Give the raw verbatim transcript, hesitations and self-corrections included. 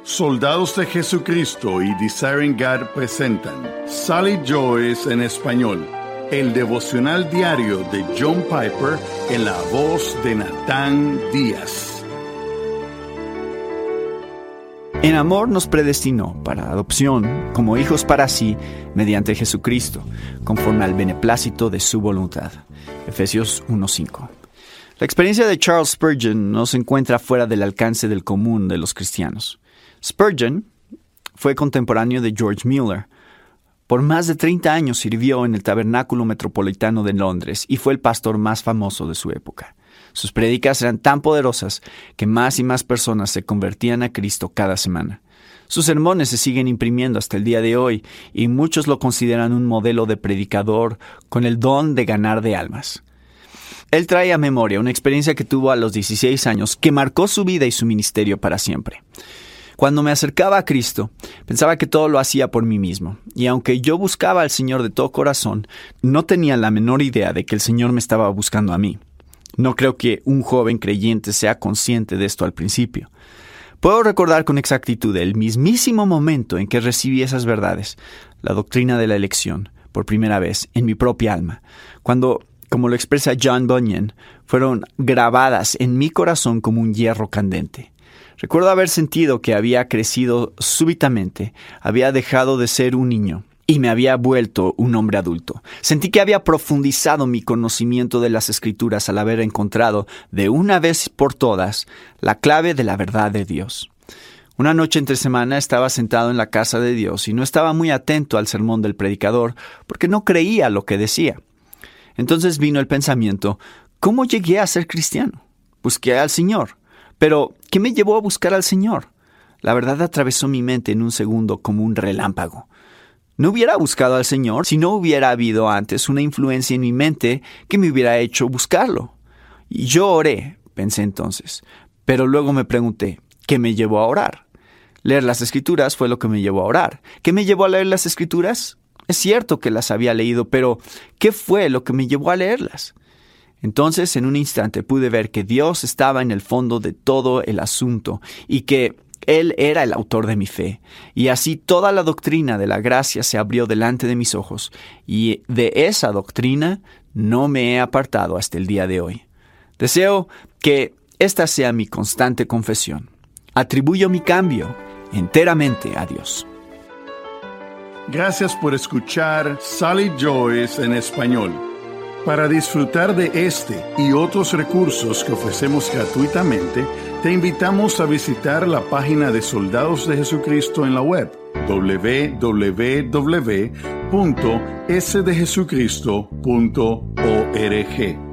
Soldados de Jesucristo y Desiring God presentan Sally Joyce en español, el devocional diario de John Piper en la voz de Natán Díaz. En amor nos predestinó para adopción como hijos para sí mediante Jesucristo, conforme al beneplácito de su voluntad. Efesios uno cinco. La experiencia de Charles Spurgeon no se encuentra fuera del alcance del común de los cristianos. Spurgeon fue contemporáneo de George Mueller. Por más de treinta años sirvió en el Tabernáculo Metropolitano de Londres y fue el pastor más famoso de su época. Sus prédicas eran tan poderosas que más y más personas se convertían a Cristo cada semana. Sus sermones se siguen imprimiendo hasta el día de hoy y muchos lo consideran un modelo de predicador con el don de ganar de almas. Él trae a memoria una experiencia que tuvo a los dieciséis años que marcó su vida y su ministerio para siempre. Cuando me acercaba a Cristo, pensaba que todo lo hacía por mí mismo, y aunque yo buscaba al Señor de todo corazón, no tenía la menor idea de que el Señor me estaba buscando a mí. No creo que un joven creyente sea consciente de esto al principio. Puedo recordar con exactitud el mismísimo momento en que recibí esas verdades, la doctrina de la elección, por primera vez en mi propia alma, cuando, como lo expresa John Bunyan, fueron grabadas en mi corazón como un hierro candente. Recuerdo haber sentido que había crecido súbitamente, había dejado de ser un niño y me había vuelto un hombre adulto. Sentí que había profundizado mi conocimiento de las Escrituras al haber encontrado, de una vez por todas, la clave de la verdad de Dios. Una noche entre semana estaba sentado en la casa de Dios y no estaba muy atento al sermón del predicador porque no creía lo que decía. Entonces vino el pensamiento, ¿cómo llegué a ser cristiano? Busqué al Señor. Pero, ¿qué me llevó a buscar al Señor? La verdad atravesó mi mente en un segundo como un relámpago. No hubiera buscado al Señor si no hubiera habido antes una influencia en mi mente que me hubiera hecho buscarlo. Y yo oré, pensé entonces. Pero luego me pregunté, ¿qué me llevó a orar? Leer las Escrituras fue lo que me llevó a orar. ¿Qué me llevó a leer las Escrituras? Es cierto que las había leído, pero ¿qué fue lo que me llevó a leerlas? Entonces, en un instante pude ver que Dios estaba en el fondo de todo el asunto y que Él era el autor de mi fe. Y así toda la doctrina de la gracia se abrió delante de mis ojos, y de esa doctrina no me he apartado hasta el día de hoy. Deseo que esta sea mi constante confesión. Atribuyo mi cambio enteramente a Dios. Gracias por escuchar Sally Joyce en español. Para disfrutar de este y otros recursos que ofrecemos gratuitamente, te invitamos a visitar la página de Soldados de Jesucristo en la web doble u doble u doble u punto ese de jesucristo punto org.